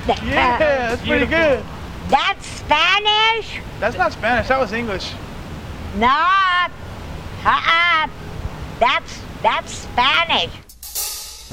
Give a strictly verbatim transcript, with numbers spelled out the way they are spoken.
Yeah, that's pretty Beautiful. good. That's Spanish? That's not Spanish. That was English. No. Uh-uh. That's, that's Spanish.